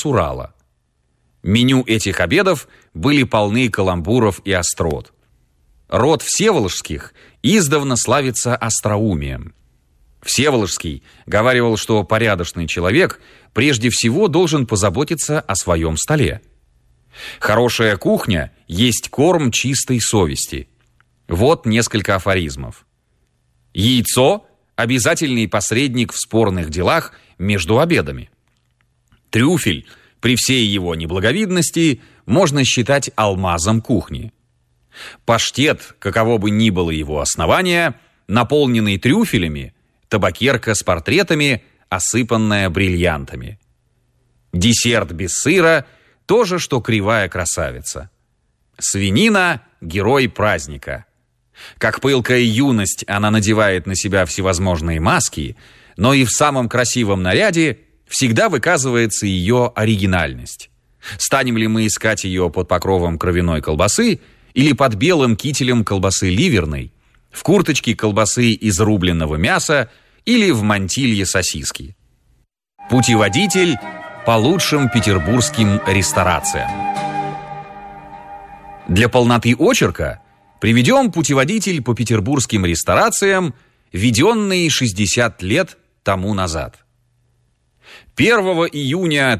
с Урала. Меню этих обедов были полны каламбуров и острот. Род Всеволожских издавна славится остроумием. Всеволожский говаривал, что порядочный человек прежде всего должен позаботиться о своем столе. Хорошая кухня есть корм чистой совести. Вот несколько афоризмов. Яйцо – обязательный посредник в спорных делах между обедами. Трюфель, при всей его неблаговидности, можно считать алмазом кухни. Паштет, каково бы ни было его основание, наполненный трюфелями, табакерка с портретами, осыпанная бриллиантами. Десерт без сыра – то же, что кривая красавица. Свинина – герой праздника. Как пылкая юность она надевает на себя всевозможные маски, но и в самом красивом наряде всегда выказывается ее оригинальность. Станем ли мы искать ее под покровом кровяной колбасы или под белым кителем колбасы ливерной, в курточке колбасы из рубленного мяса или в мантилье сосиски? Путеводитель по лучшим петербургским ресторациям. Для полноты очерка приведем путеводитель по петербургским ресторациям, введенный 60 лет тому назад. 1 июня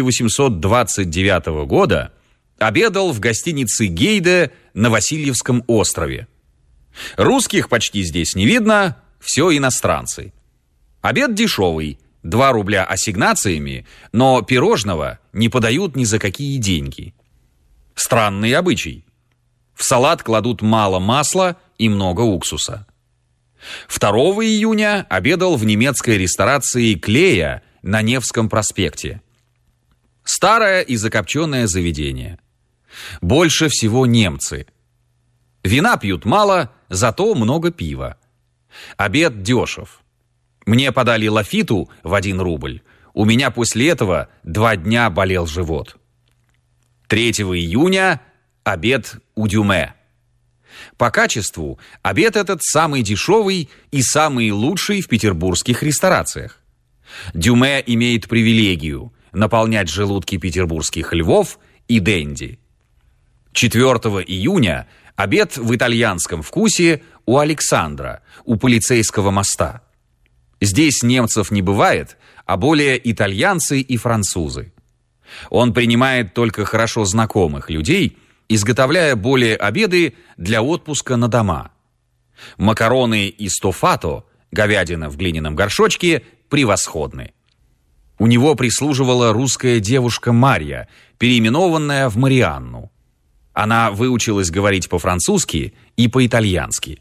1829 года обедал в гостинице «Гейде» на Васильевском острове. Русских почти здесь не видно, все иностранцы. Обед дешевый, 2 рубля ассигнациями, но пирожного не подают ни за какие деньги. Странный обычай. В салат кладут мало масла и много уксуса. 2 июня обедал в немецкой ресторации «Клея» на Невском проспекте. Старое и закопченное заведение. Больше всего немцы. Вина пьют мало, зато много пива. Обед дешев. Мне подали лафиту в 1 рубль. У меня после этого 2 дня болел живот. 3 июня обед у Дюме. По качеству обед этот самый дешевый и самый лучший в петербургских ресторациях. Дюме имеет привилегию наполнять желудки петербургских львов и денди. 4 июня обед в итальянском вкусе у Александра, у полицейского моста. Здесь немцев не бывает, а более итальянцы и французы. Он принимает только хорошо знакомых людей, изготовляя более обеды для отпуска на дома. Макароны и стофато, говядина в глиняном горшочке, превосходны. У него прислуживала русская девушка Марья, переименованная в Марианну. Она выучилась говорить по-французски и по-итальянски.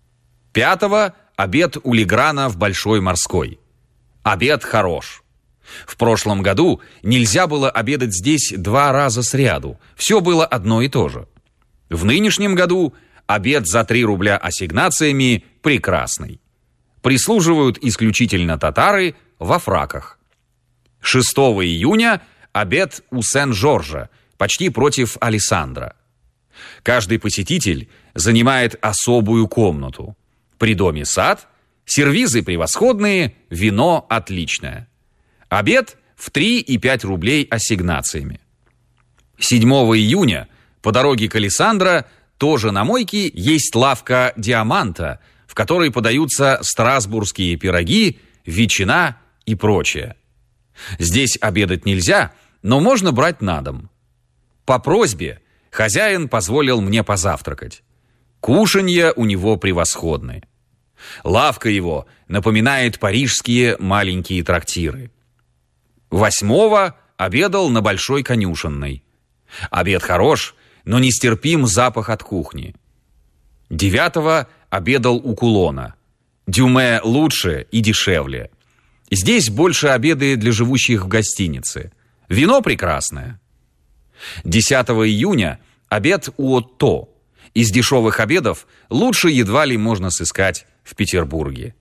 5 обед у Леграна в Большой Морской. Обед хорош. В прошлом году нельзя было обедать здесь 2 раза сряду. Все было одно и то же. В нынешнем году обед за 3 рубля ассигнациями прекрасный. Прислуживают исключительно татары во фраках. 6 июня обед у Сен-Жоржа, почти против Алессандро. Каждый посетитель занимает особую комнату. При доме сад, сервизы превосходные, вино отличное. Обед в 3 и 5 рублей ассигнациями. 7 июня по дороге к Алессандро тоже на мойке есть лавка «Диаманта», в которой подаются страсбургские пироги, ветчина и прочее. Здесь обедать нельзя, но можно брать на дом. По просьбе хозяин позволил мне позавтракать. Кушанья у него превосходны. Лавка его напоминает парижские маленькие трактиры. 8 обедал на Большой Конюшенной. Обед хорош, но нестерпим запах от кухни. 9 обедал у Кулона. Дюме лучше и дешевле. Здесь больше обеды для живущих в гостинице. Вино прекрасное. 10 июня обед у Отто. Из дешевых обедов лучше едва ли можно сыскать в Петербурге.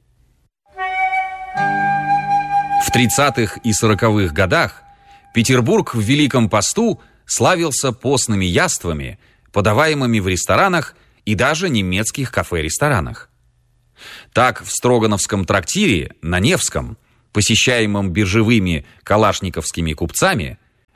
В 30-х и 40-х годах Петербург в Великом посту славился постными яствами, подаваемыми в ресторанах и даже немецких кафе-ресторанах. Так, в Строгановском трактире на Невском, посещаемом биржевыми калашниковскими купцами,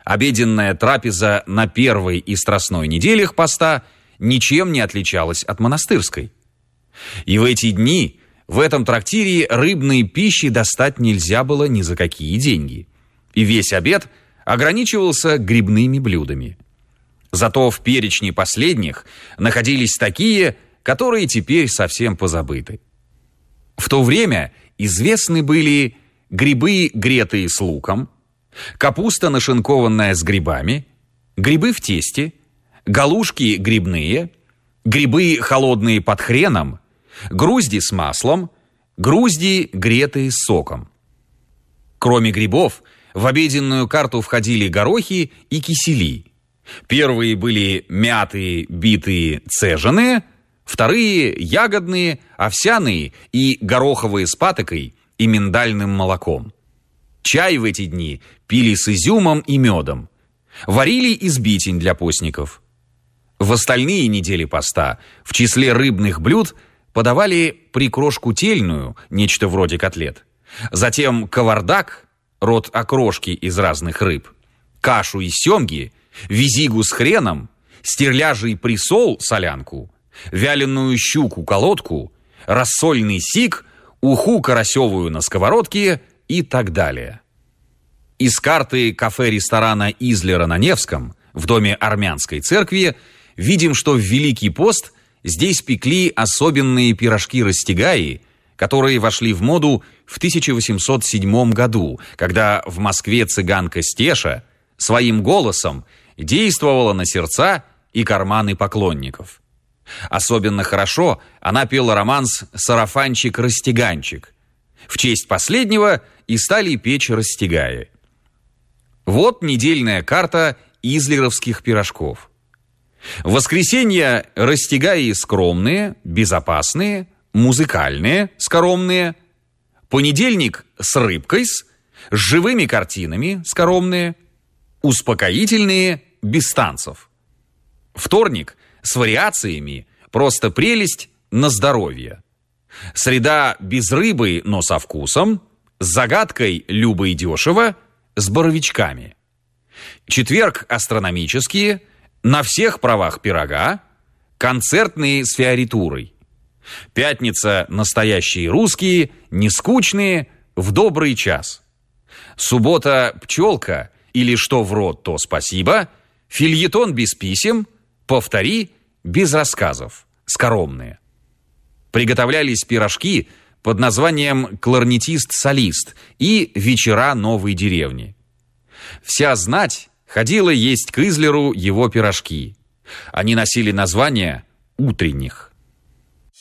Обеденная трапеза на первой и страстной неделях поста ничем не отличалась от монастырской. И в эти дни в этом трактире рыбной пищи достать нельзя было ни за какие деньги. И весь обед ограничивался грибными блюдами. Зато в перечне последних находились такие, которые теперь совсем позабыты. В то время известны были грибы, гретые с луком, капуста, нашинкованная с грибами, грибы в тесте, галушки грибные, грибы холодные под хреном, грузди с маслом, грузди, гретые с соком. Кроме грибов, в обеденную карту входили горохи и кисели. Первые были мятые, битые, цеженые, вторые – ягодные, овсяные и гороховые с патокой и миндальным молоком. Чай в эти дни пили с изюмом и медом. Варили избитень для постников. В остальные недели поста в числе рыбных блюд подавали прикрошку тельную, нечто вроде котлет, затем кавардак, род окрошки из разных рыб, кашу из семги, визигу с хреном, стерляжий присол, солянку, вяленую щуку-колодку, рассольный сик, уху карасевую на сковородке и так далее. Из карты кафе-ресторана Излера на Невском в доме армянской церкви видим, что в Великий пост здесь пекли особенные пирожки-растягаи, которые вошли в моду в 1807 году, когда в Москве цыганка Стеша своим голосом действовала на сердца и карманы поклонников. Особенно хорошо она пела романс «Сарафанчик-растяганчик». В честь последнего и стали печь растягаи. Вот недельная карта излеровских пирожков. В воскресенье растягаи скромные, безопасные, музыкальные, скоромные. Понедельник с рыбкой, с живыми картинами, скоромные. Успокоительные, без танцев. Вторник с вариациями, просто прелесть, на здоровье. Среда без рыбы, но со вкусом, с загадкой любо и дешево, с боровичками. Четверг астрономические, на всех правах пирога, концертные с фиоритурой. Пятница настоящие русские, нескучные, в добрый час. Суббота пчелка или что в рот, то спасибо, фельетон без писем, повтори, без рассказов, скоромные. Приготовлялись пирожки под названием «Кларнетист-солист» и «Вечера новой деревни». Вся знать ходила есть к Излеру его пирожки. Они носили название «утренних».